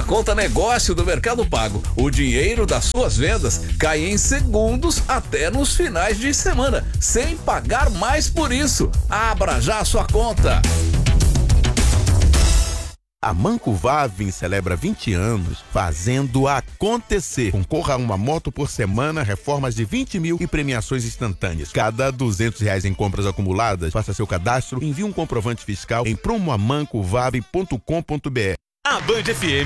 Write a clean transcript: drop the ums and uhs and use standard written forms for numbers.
conta negócio do Mercado Pago, o dinheiro das suas vendas cai em segundos até nos finais de semana, sem pagar mais por isso. Abra já a sua conta. A Manco Vavin celebra 20 anos fazendo acontecer. Concorra a uma moto por semana, reformas de 20 mil e premiações instantâneas. Cada R$200 em compras acumuladas, faça seu cadastro e envie um comprovante fiscal em promoamancovavin.com.br. A Band FM